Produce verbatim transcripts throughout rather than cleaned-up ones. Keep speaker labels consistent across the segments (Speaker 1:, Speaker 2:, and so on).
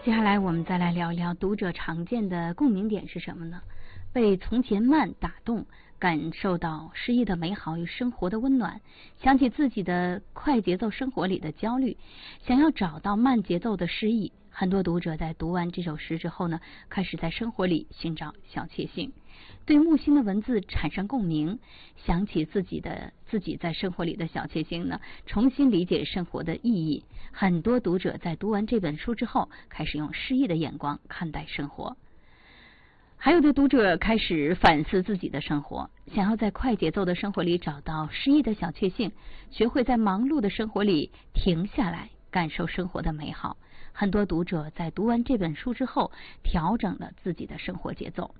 Speaker 1: 接下来我们再来聊一聊读者常见的共鸣点是什么呢？被从前慢打动，感受到诗意的美好与生活的温暖，想起自己的快节奏生活里的焦虑，想要找到慢节奏的诗意。很多读者在读完这首诗之后呢，开始在生活里寻找小确幸，对木心的文字产生共鸣，想起自己的自己在生活里的小确幸呢，重新理解生活的意义。很多读者在读完这本书之后，开始用诗意的眼光看待生活。还有的读者开始反思自己的生活，想要在快节奏的生活里找到诗意的小确幸，学会在忙碌的生活里停下来，感受生活的美好。很多读者在读完这本书之后，调整了自己的生活节奏。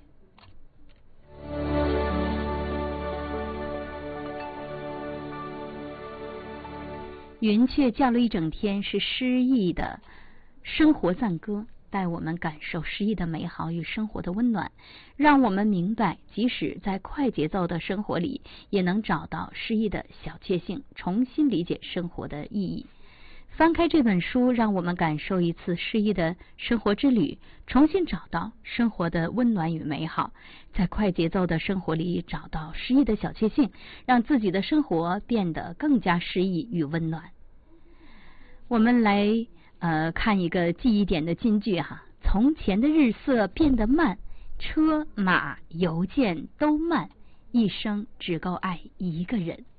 Speaker 1: 云雀叫了一整天是诗意的生活赞歌，带我们感受诗意的美好与生活的温暖，让我们明白即使在快节奏的生活里，也能找到诗意的小确幸，重新理解生活的意义。翻开这本书，让我们感受一次诗意的生活之旅，重新找到生活的温暖与美好，在快节奏的生活里找到诗意的小确幸，让自己的生活变得更加诗意与温暖。我们来呃看一个记忆点的金句哈，从前的日色变得慢，车马邮件都慢，一生只够爱一个人。